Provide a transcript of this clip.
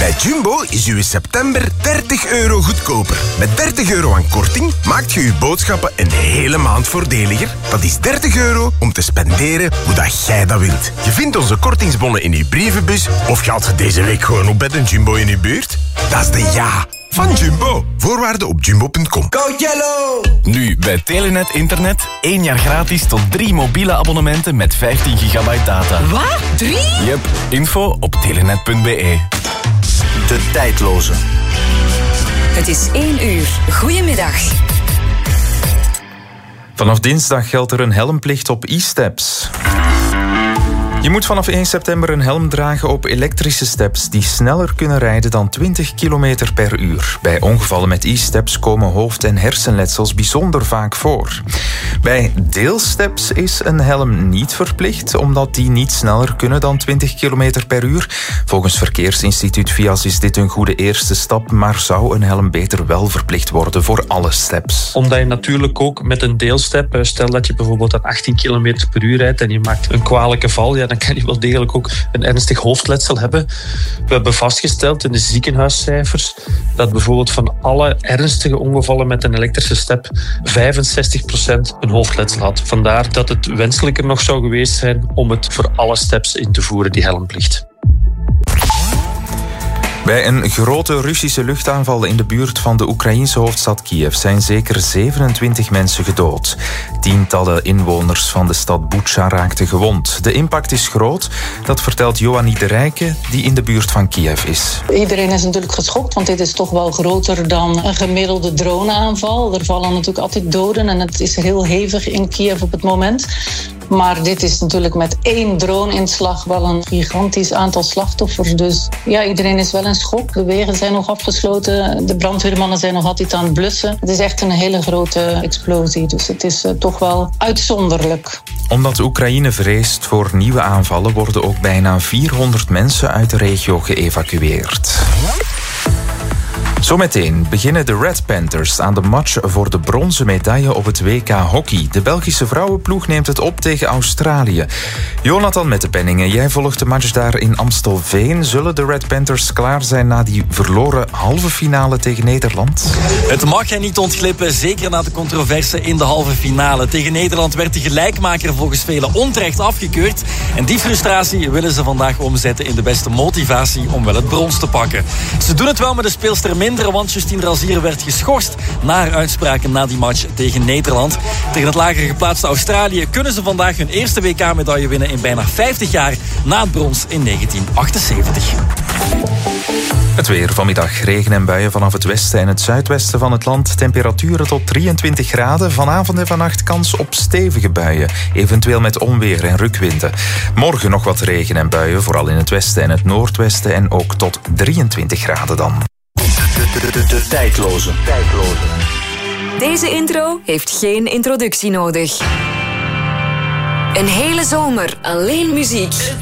Bij Jumbo is uw september €30 goedkoper. Met €30 aan korting maakt je uw boodschappen een hele maand voordeliger. Dat is €30 om te spenderen hoe dat jij dat wilt. Je vindt onze kortingsbonnen in uw brievenbus of gaat je deze week gewoon op bij een Jumbo in uw buurt? Dat is de ja van Jumbo. Voorwaarden op jumbo.com. Go Yellow! Nu bij Telenet Internet 1 jaar gratis tot 3 mobiele abonnementen met 15 gigabyte data. Wat? 3? Yep, info op telenet.be. De tijdloze. Het is 1 uur. Goedemiddag. Vanaf dinsdag geldt er een helmplicht op e-steps. Je moet vanaf 1 september een helm dragen op elektrische steps die sneller kunnen rijden dan 20 km per uur. Bij ongevallen met e-steps komen hoofd- en hersenletsels bijzonder vaak voor. Bij deelsteps is een helm niet verplicht, omdat die niet sneller kunnen dan 20 km per uur. Volgens Verkeersinstituut VIAS is dit een goede eerste stap, maar zou een helm beter wel verplicht worden voor alle steps. Omdat je natuurlijk ook met een deelstep, stel dat je bijvoorbeeld aan 18 km per uur rijdt en je maakt een kwalijke val, ja, dan kan je wel degelijk ook een ernstig hoofdletsel hebben. We hebben vastgesteld in de ziekenhuiscijfers dat bijvoorbeeld van alle ernstige ongevallen met een elektrische step 65% een hoofdletsel had. Vandaar dat het wenselijker nog zou geweest zijn om het voor alle steps in te voeren, die helmplicht. Bij een grote Russische luchtaanval in de buurt van de Oekraïense hoofdstad Kiev zijn zeker 27 mensen gedood. Tientallen inwoners van de stad Bucha raakten gewond. De impact is groot, dat vertelt Johannie de Rijke, die in de buurt van Kiev is. Iedereen is natuurlijk geschokt, want dit is toch wel groter dan een gemiddelde droneaanval. Er vallen natuurlijk altijd doden en het is heel hevig in Kiev op het moment. Maar dit is natuurlijk met 1 drone-inslag wel een gigantisch aantal slachtoffers. Dus ja, iedereen is wel in schok. De wegen zijn nog afgesloten. De brandweermannen zijn nog altijd aan het blussen. Het is echt een hele grote explosie. Dus het is toch wel uitzonderlijk. Omdat Oekraïne vreest voor nieuwe aanvallen worden ook bijna 400 mensen uit de regio geëvacueerd. Zometeen beginnen de Red Panthers aan de match voor de bronzen medaille op het WK hockey. De Belgische vrouwenploeg neemt het op tegen Australië. Jonathan met de penningen, jij volgt de match daar in Amstelveen. Zullen de Red Panthers klaar zijn na die verloren halve finale tegen Nederland? Het mag hen niet ontglippen, zeker na de controverse in de halve finale. Tegen Nederland werd de gelijkmaker volgens velen onterecht afgekeurd. En die frustratie willen ze vandaag omzetten in de beste motivatie om wel het brons te pakken. Ze doen het wel met de speelster minder, want Justine Razier werd geschorst na haar uitspraken na die match tegen Nederland. Tegen het lager geplaatste Australië kunnen ze vandaag hun eerste WK-medaille winnen in bijna 50 jaar na het brons in 1978. Het weer vanmiddag. Regen en buien vanaf het westen en het zuidwesten van het land. Temperaturen tot 23 graden. Vanavond en vannacht kans op stevige buien. Eventueel met onweer en rukwinden. Morgen nog wat regen en buien, vooral in het westen en het noordwesten. En ook tot 23 graden dan. De tijdloze. Deze intro heeft geen introductie nodig. Een hele zomer alleen muziek.